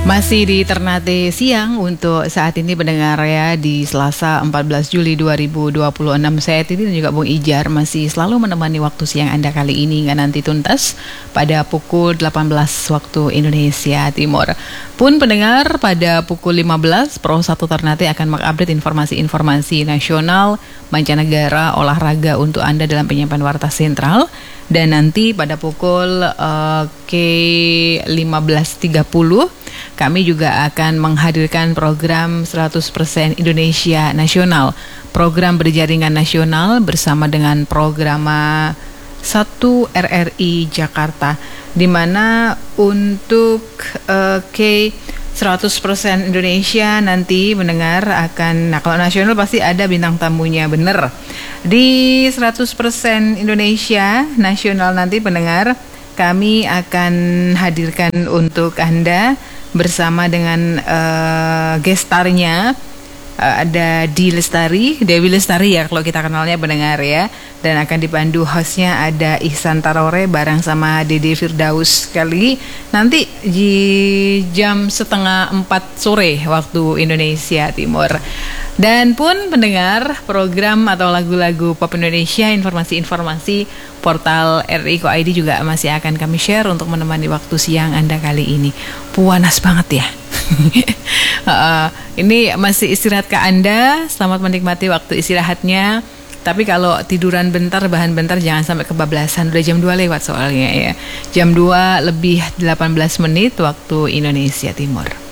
Masih di Ternate Siang untuk saat ini pendengar ya, di Selasa 14 Juli 2026. Saya Titi dan juga Bung Ijar masih selalu menemani waktu siang Anda kali ini hingga nanti tuntas pada pukul 18 waktu Indonesia Timur. Pun pendengar, pada pukul 15 Pro 1 Ternate akan mengupdate informasi-informasi nasional, mancanegara, olahraga untuk Anda dalam penyiapan Warta Sentral. Dan nanti pada pukul K15.30 kami juga akan menghadirkan program 100% Indonesia Nasional, program berjaringan nasional bersama dengan Programa 1 RRI Jakarta, di mana untuk K 100% Indonesia nanti mendengar akan, nah kalau nasional pasti ada bintang tamunya, bener. Di 100% Indonesia Nasional nanti pendengar, kami akan hadirkan untuk Anda bersama dengan gestarnya. Ada Dewi Lestari ya kalau kita kenalnya pendengar ya, dan akan dipandu hostnya ada Ihsan Tarore bareng sama Dede Firdaus kali nanti di jam 3:30 sore waktu Indonesia Timur. Dan pun pendengar, program atau lagu-lagu pop Indonesia, informasi-informasi portal RRI.co.id juga masih akan kami share untuk menemani waktu siang Anda kali ini. Panas banget ya. Ini masih istirahat ke Anda. Selamat menikmati waktu istirahatnya. Tapi kalau tiduran bentar, bahan bentar, jangan sampai kebablasan. Udah jam 2 lewat soalnya ya. Jam 2 lebih 18 menit waktu Indonesia Timur.